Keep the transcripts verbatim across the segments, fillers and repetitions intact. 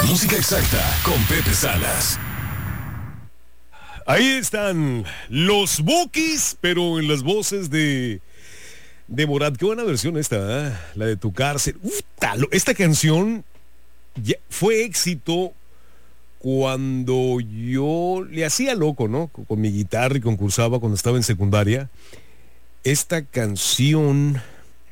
Música exacta con Pepe Salas. Ahí están los Bukis, pero en las voces de, de Morat. Qué buena versión esta, ¿eh? La de Tu Cárcel. Uf, talo. Esta canción ya fue éxito cuando yo le hacía loco, ¿no? Con, con mi guitarra y concursaba cuando estaba en secundaria. Esta canción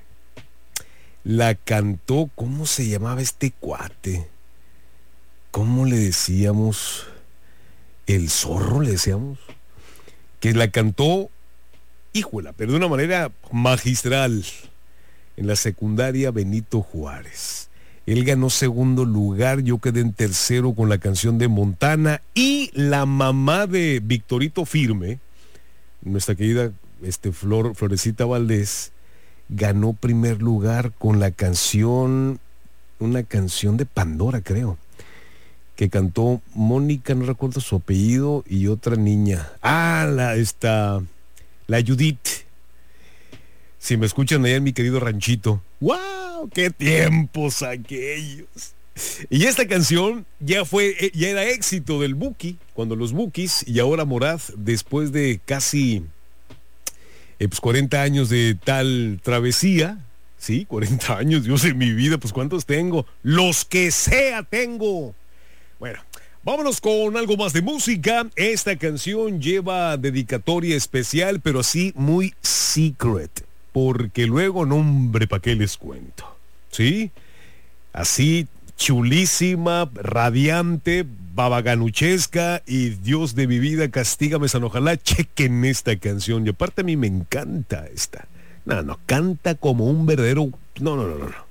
la cantó, ¿cómo se llamaba este cuate? ¿Cómo le decíamos? El Zorro, le decíamos. Que la cantó, híjola, pero de una manera magistral. En la secundaria Benito Juárez. Él ganó segundo lugar, yo quedé en tercero con la canción de Montana. Y la mamá de Victorito Firme, nuestra querida este, Flor, Florecita Valdés, ganó primer lugar con la canción, una canción de Pandora, creo, que cantó Mónica, no recuerdo su apellido, y otra niña. Ah, la, esta, la Judith. Si me escuchan allá en mi querido ranchito. ¡Wow! ¡Qué tiempos aquellos! Y esta canción ya fue, ya era éxito del Buki, cuando los Bukis, y ahora Morat, después de casi eh, pues cuarenta años de tal travesía, sí, cuarenta años, Dios de mi vida, pues ¿cuántos tengo? Los que sea tengo. Bueno, vámonos con algo más de música. Esta canción lleva dedicatoria especial, pero así muy secret, porque luego, no, hombre, ¿para qué les cuento? ¿Sí? Así, chulísima, radiante, babaganuchesca, y Dios de mi vida, castígame San Ojalá. Chequen esta canción, y aparte a mí me encanta esta. No, no, canta como un verdadero... No, no, no, no, no.